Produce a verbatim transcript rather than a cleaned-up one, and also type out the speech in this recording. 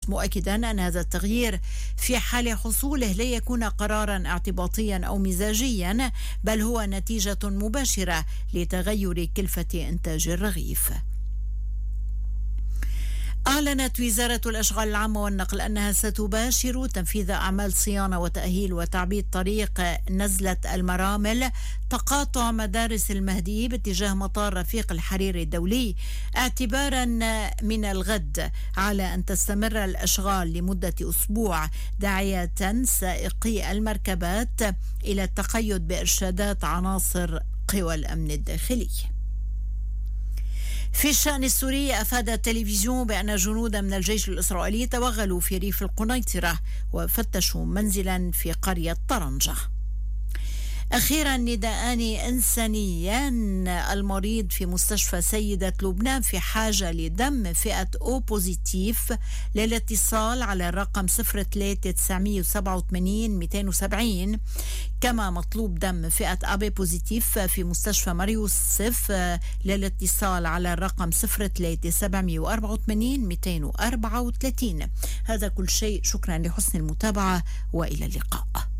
الرئيس، مؤكدا أن هذا التغيير في حال حصوله لا يكون قرارا اعتباطيا أو مزاجيا، بل هو نتيجة مباشرة لتغير كلفة إنتاج الرغيف. أعلنت وزارة الأشغال العامة والنقل أنها ستباشر تنفيذ أعمال صيانة وتأهيل وتعبيد طريق نزلة المرامل تقاطع مدارس المهدي باتجاه مطار رفيق الحريري الدولي اعتبارا من الغد، على أن تستمر الأشغال لمدة أسبوع، داعية سائقي المركبات إلى التقيد بإرشادات عناصر قوى الأمن الداخلي. في الشأن السوري، أفاد التلفزيون بأن جنودا من الجيش الإسرائيلي توغلوا في ريف القنيطرة وفتشوا منزلا في قرية طرنجة. أخيرا، نداءان إنسانيان. المريض في مستشفى سيدة لبنان في حاجة لدم فئة أو بوزيتيف، للاتصال على الرقم صفر ثلاثة تسعمية وسبعة وثمانين مئتين وسبعين. كما مطلوب دم فئة أبي بوزيتيف في مستشفى مريوسف، للاتصال على الرقم صفر ثلاثة سبعمية وأربعة وثمانين مئتين وأربعة وثلاثين. هذا كل شيء، شكرا لحسن المتابعة وإلى اللقاء.